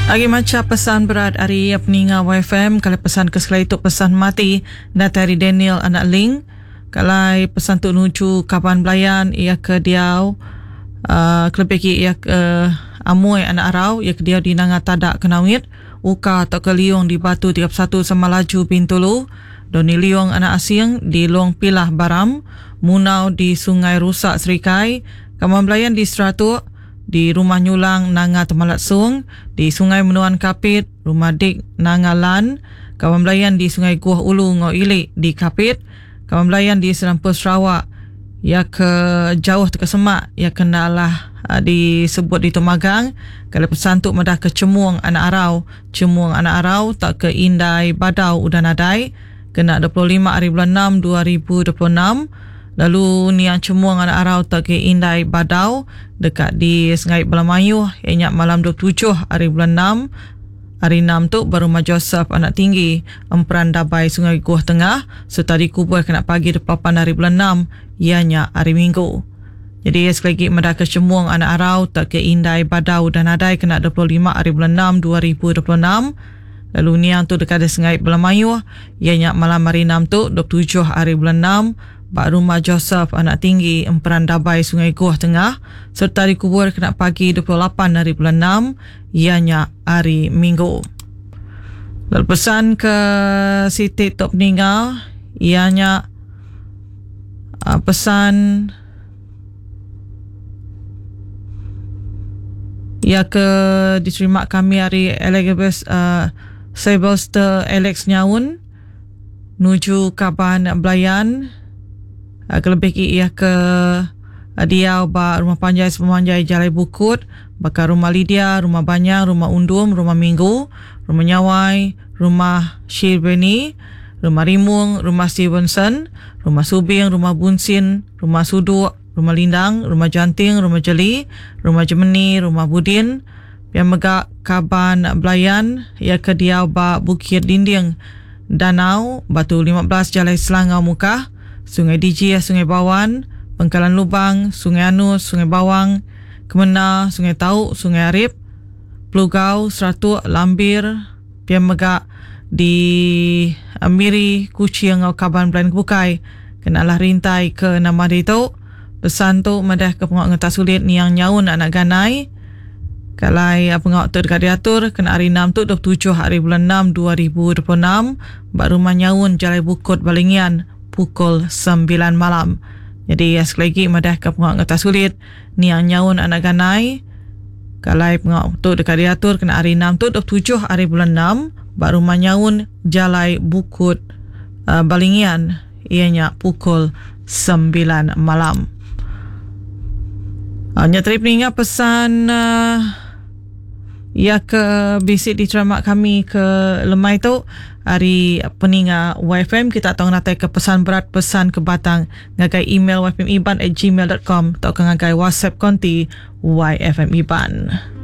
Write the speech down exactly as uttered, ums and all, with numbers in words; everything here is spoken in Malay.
Lagi macam pesan berat hari peninga Y F M. Kalau pesan ke sekali itu pesan mati dari Daniel anak Ling. Kalau pesan tu nuju kapan belayan ia ke diau uh, kelebih ia ke uh, amoy anak arau ia ke diau di nanga tadak kenawit uka atau ke liong di batu tiga puluh satu sama laju Bintulu. Doni liong anak asing di Long Pilah Baram. Munau di Sungai Rusak Serikai. Kaman belayan di Seratu di Rumah Nyulang Nanga Temalat Sung, di Sungai Menuan Kapit, Rumah Dik Nanga Lan, kawan belayan di Sungai Guah Ulu Ngo Ilik di Kapit, kawan belayan di Serampus Sarawak, ya ke jauh ke Semak, ya kenalah uh, disebut di Tomagang. Kalau pesan tu madah ke Cemuang Anak Arau, Cemuang Anak Arau tak ke Indai Badau Udan Adai, kena dua puluh lima hari bulan enam dua ribu dua puluh enam. Lalu Niang Cemuang Anak Arau tak ke Indai Badau dekat di Sungai Belamayu ianya malam dua puluh tujuh hari bulan enam. Hari enam tu baru Joseph Anak Tinggi Emperan Dabai Sungai Guah Tengah serta dikubur kena pagi dua puluh lapan hari bulan enam ianya hari Minggu. Jadi sekali lagi Medah ke Cemuang Anak Arau tak ke Indai Badau dan Adai kena dua puluh lima hari bulan enam dua ribu dua puluh enam. Lalu Niang tu dekat di Sungai Belamayu ianya malam hari enam tu dua puluh tujuh hari bulan enam. Bak Rumah Joseph Anak Tinggi Emperan Dabai Sungai Guah Tengah serta dikubur kena pagi dua puluh lapan hari bulan enam ianya hari Minggu. Lalu pesan ke Siti Tok Peninggal ianya uh, pesan ia ke diterima kami hari Elizabeth uh, Sylvester Alex Nyaun nuju Kaban Belayan. Uh, kelebih ia ke uh, Diau ba Rumah Panjai Sepemanjai Jalai Bukut, bakar Rumah Lydia, Rumah Banyang, Rumah Undum, Rumah Minggu, Rumah Nyawai, Rumah Shirbeni, Rumah Rimung, Rumah Stevenson, Rumah Subing, Rumah Bunsin, Rumah Suduk, Rumah Lindang, Rumah Janting, Rumah Jeli, Rumah Jemeni, Rumah Budin, Pian Megak Kaban Belayan, ia ke Diau ba Bukit Dinding Danau, Batu lima belas Jalai Selangau Mukah, Sungai Diji, Sungai Bawan, Pengkalan Lubang, Sungai Anus, Sungai Bawang, Kemenar, Sungai Tauk, Sungai Arif, Plugau, Seratu, Lambir, Pian Megak di Amiri, Kuching, Kaban Belayan Kebukai, kenalah rintai ke nama itu. Pesan tu madah ke pengawak ngetak sulit Niang Nyaun Anak Ganai. Kalai pengawak tu dekat diatur kena hari enam tu dua puluh tujuh hari bulan enam dua ribu dua puluh enam. Bak Rumah Nyaun Jalai Bukut Balingian pukul sembilan malam. Jadi sekali lagi madah ke pengawak ngetak sulit Niang Nyaun Anak Ganai. Kalai pengawak tu dekat diatur kena hari enam tu dua puluh tujuh hari bulan enam. Bak Rumah Nyaun Jalai Bukut uh, Balingian ianya pukul sembilan malam. Hanya teri peningat pesan uh, ia ke bisik di teramak kami ke lemai tu hari peningat Y F M. Kita tahu natai ke pesan berat pesan ke batang ngagai email y f m iban at gmail dot com atau ke ngagai WhatsApp konti Y F M Iban.